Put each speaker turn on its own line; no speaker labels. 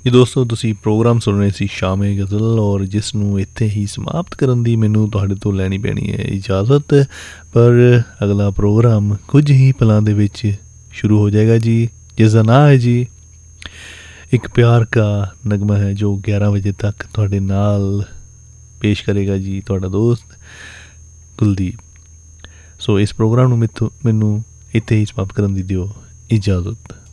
ਜੀ ਦੋਸਤੋ, ਤੁਸੀਂ ਪ੍ਰੋਗਰਾਮ ਸੁਣ ਰਹੇ ਸੀ ਸ਼ਾਮੇ ਗਜ਼ਲ, ਔਰ ਜਿਸ ਨੂੰ ਇੱਥੇ ਹੀ ਸਮਾਪਤ ਕਰਨ ਦੀ ਮੈਨੂੰ ਤੁਹਾਡੇ ਤੋਂ ਲੈਣੀ ਪੈਣੀ ਹੈ ਇਜਾਜ਼ਤ। ਪਰ ਅਗਲਾ ਪ੍ਰੋਗਰਾਮ ਕੁਝ ਹੀ ਪਲਾਂ ਦੇ ਵਿੱਚ ਸ਼ੁਰੂ ਹੋ ਜਾਏਗਾ ਜੀ, ਜਿਸ ਦਾ ਨਾਂ ਹੈ ਜੀ ਇੱਕ ਪਿਆਰ ਕਾ ਨਗਮਾ ਹੈ, ਜੋ 11 ਵਜੇ ਤੱਕ ਤੁਹਾਡੇ ਨਾਲ ਪੇਸ਼ ਕਰੇਗਾ ਜੀ ਤੁਹਾਡਾ ਦੋਸਤ ਕੁਲਦੀਪ। ਸੋ ਇਸ ਪ੍ਰੋਗਰਾਮ ਨੂੰ ਮੈਨੂੰ ਇੱਥੇ ਹੀ ਸਮਾਪਤ ਕਰਨ ਦੀ ਦਿਓ ਇਜਾਜ਼ਤ।